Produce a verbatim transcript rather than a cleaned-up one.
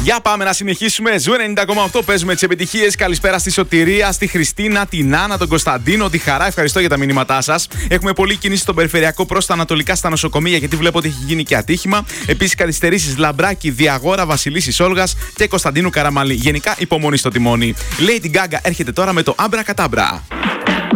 Για πάμε να συνεχίσουμε. Ζου ενενήντα κόμμα οκτώ, παίζουμε τις επιτυχίες. Καλησπέρα στη Σωτηρία, στη Χριστίνα, την Άννα, τον Κωνσταντίνο, τη Χαρά. Ευχαριστώ για τα μηνύματά σας. Έχουμε πολλή κίνηση στον περιφερειακό προς τα ανατολικά στα νοσοκομεία, γιατί βλέπω ότι έχει γίνει και ατύχημα. Επίσης, καθυστερήσεις Λαμπράκη, Διαγόρα, Βασιλίσσης Όλγας και Κωνσταντίνου Καραμαλή. Γενικά, υπομονή στο τιμόνι. Lady Gaga έρχεται τώρα με το Abracadabra.